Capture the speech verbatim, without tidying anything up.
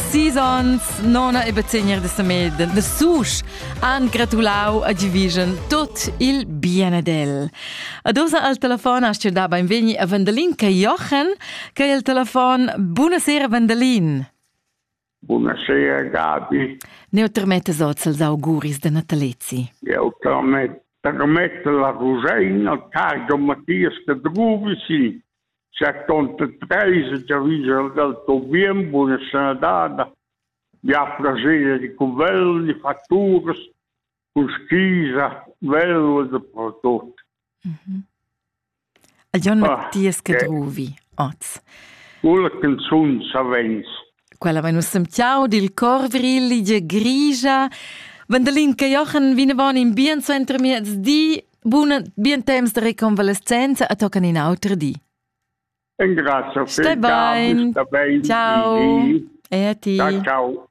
sis ans, nona e bezegner de Sameda, de Susch, han gratulau a Division tot il bienedel. A dosa al telefon ha stio da beim vegni a Wendelin che Jochen, che il telefon. Buonasera Wendelin. Buonasera Gabi. Ne permette soz als auguris de natalizzi. Io permetto la Rosina, il cargo Mattias che druvi si. settantatré, già viso del Tobien, buonasera data. Vi ha piacere di convelli, fatture, con schisa, bello e prodotto. Mm-hmm. A John ah, Mattias che druvi, oz. Quella canzone savens. Quella vai nus ciao del corvrilli de grigia. Wendelin che Jochen vine von in bien centro miez di buona bien temps de reconvalescenza a toccan in auter di. E grazie. Stai bene. Ciao. E a ti. Ciao, ciao.